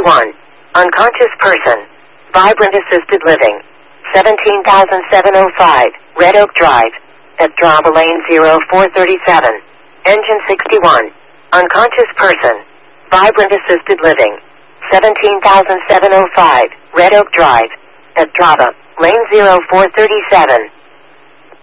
61. Unconscious person. Vibrant assisted living. 17,705. Red Oak Drive. At Drava Lane 0437. Engine 61. Unconscious person. Vibrant assisted living. 17,705. Red Oak Drive. At Drava Lane 0437.